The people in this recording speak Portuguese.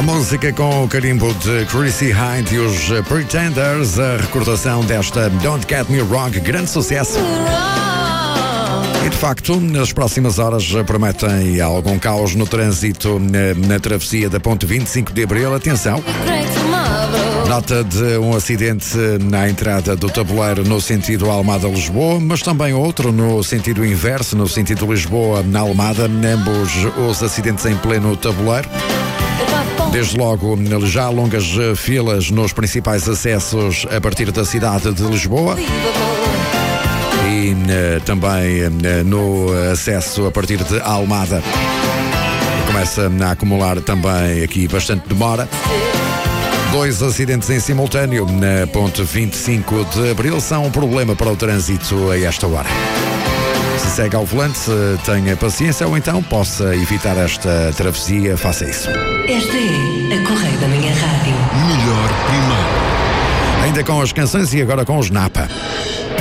A música com o carimbo de Chrissy Hynde e os Pretenders, a recordação desta Don't Get Me Wrong, grande sucesso. E de facto, nas próximas horas prometem algum caos no trânsito na travessia da Ponte 25 de Abril. Atenção! Nota de um acidente na entrada do Tabuleiro no sentido Almada-Lisboa, mas também outro no sentido inverso, no sentido Lisboa-Almada, ambos os acidentes em pleno Tabuleiro. Desde logo, já há longas filas nos principais acessos a partir da cidade de Lisboa e também no acesso a partir de Almada. Começa a acumular também aqui bastante demora. 2 acidentes em simultâneo na Ponte 25 de Abril são um problema para o trânsito a esta hora. Se segue ao volante, tenha paciência ou então possa evitar esta travessia, faça isso. Esta é a Correio da Manhã Rádio. Melhor primeiro. Ainda com as canções e agora com os Napa.